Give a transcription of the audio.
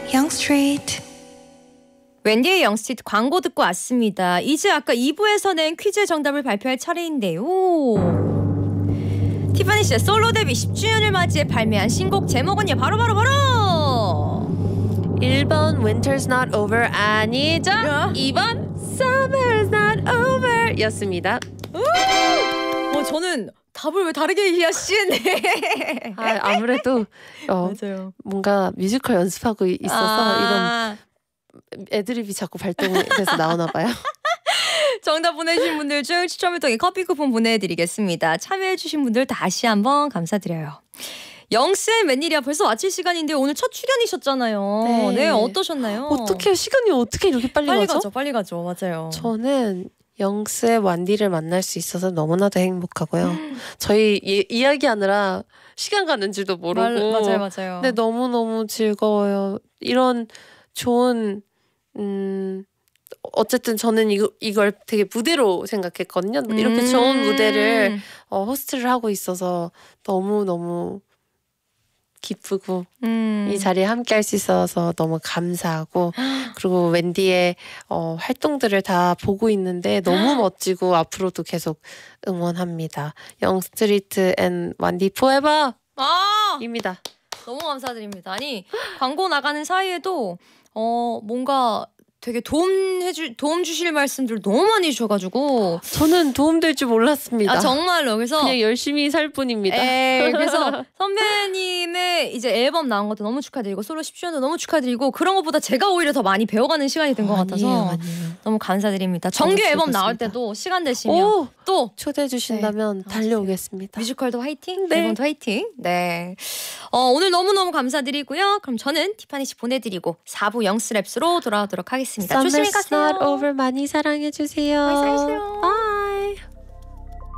Young Street. 웬디의 영스트리트 광고 듣고 왔습니다. 이제 아까 2부에서 낸 퀴즈의 정답을 발표할 차례인데요. 티파니 씨의 솔로 데뷔 10주년을 맞이해 발매한 신곡 제목은요. 바로 1번 Winter's Not Over 아니죠? 2번 Summer's Not Over 였습니다. 저는 답을 왜 다르게 이해하시네. 아무래도 맞아요. 뭔가 뮤지컬 연습하고 있어서 이런 애드립이 자꾸 발동돼서 나오나 봐요. 정답 보내주신 분들 중 추첨을 통해 커피 쿠폰 보내드리겠습니다. 참여해주신 분들 다시 한번 감사드려요. 영쌤 웬일이야, 벌써 마칠 시간인데 오늘 첫 출연이셨잖아요. 네, 어떠셨나요? 어떻게 시간이 어떻게 이렇게 빨리 가죠? 빨리 가죠. 맞아요. 저는 영쌤 완디를 만날 수 있어서 너무나도 행복하고요. 저희 이야기하느라 시간 가는 줄도 모르고 맞아요. 근데 너무너무 즐거워요. 이런 좋은 어쨌든 저는 이걸 되게 무대로 생각했거든요. 이렇게 좋은 무대를 호스트를 하고 있어서 너무너무 기쁘고 이 자리에 함께 할 수 있어서 너무 감사하고 그리고 웬디의 활동들을 다 보고 있는데 너무 멋지고 앞으로도 계속 응원합니다. 영스트리트 앤 완디 포에버 입니다. 너무 감사드립니다. 아니 광고 나가는 사이에도 뭔가 되게 도움 주실 말씀들 너무 많이 주셔가지고 저는 도움될 줄 몰랐습니다. 정말로. 그래서 그냥 열심히 살 뿐입니다. 그래서 선배님의 이제 앨범 나온 것도 너무 축하드리고 솔로 10주년도 너무 축하드리고 그런 것보다 제가 오히려 더 많이 배워가는 시간이 된 것 같아서 너무 감사드립니다. 정규 앨범 나올 때도 시간 되시면 또 초대해 주신다면 달려오겠습니다. 뮤지컬도 화이팅, 네. 앨범도 화이팅. 네. 오늘 너무너무 감사드리고요. 그럼 저는 티파니 씨 보내드리고 4부 영스랩스로 돌아오도록 하겠습니다. 조심히 가세요. Summer's Not Over 많이 사랑해 주세요. 많이 사랑해주세요.